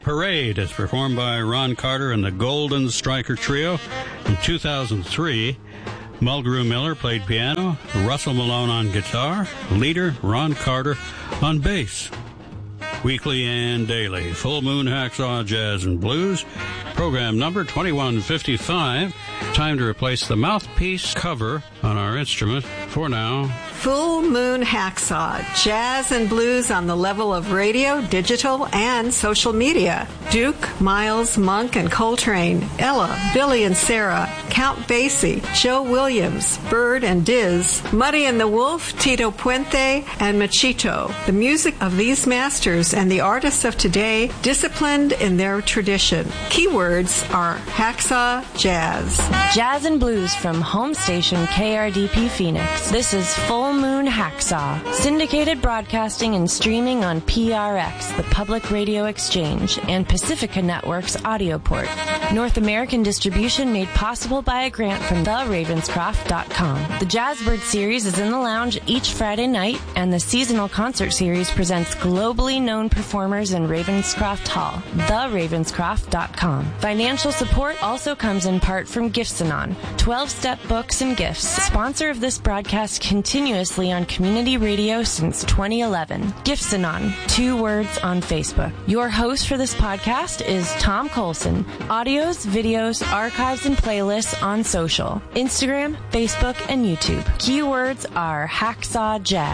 Parade is performed by Ron Carter and the Golden Striker Trio. In 2003, Mulgrew Miller played piano, Russell Malone on guitar, leader Ron Carter on bass. Weekly and daily, Full Moon Hacksaw Jazz and Blues, program number 2155. Time to replace the mouthpiece cover on our instrument. For now, Full Moon Hacksaw, jazz and blues on the level of radio, digital, and social media. Duke, Miles, Monk, and Coltrane, Ella, Billy and Sarah, Count Basie, Joe Williams, Bird and Diz, Muddy and the Wolf, Tito Puente, and Machito. The music of these masters and the artists of today, disciplined in their tradition. Keywords are hacksaw jazz. Jazz and blues from home station KRDP Phoenix. This is Full Moon Hacksaw. Syndicated broadcasting and streaming on PRX, the Public Radio Exchange, and Pacifica Network's Audioport. North American distribution made possible by a grant from theravenscroft.com. The Jazzbird series is in the lounge each Friday night, and the seasonal concert series presents globally known performers in Ravenscroft Hall. theravenscroft.com. Financial support also comes in part from Gifts-Anon, 12-step books and gifts, sponsor of this broadcast continuously on community radio since 2011. Gifts-Anon, 2 words on Facebook. Your host for this podcast is Tom Colson. Audios, videos, archives, and playlists on social, Instagram, Facebook, and YouTube. Keywords are hacksaw jazz.